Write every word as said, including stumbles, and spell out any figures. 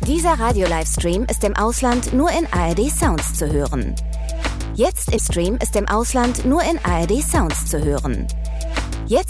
Dieser Radio-Livestream ist im Ausland nur in A R D Sounds zu hören. Jetzt im Stream ist im Ausland nur in A R D Sounds zu hören.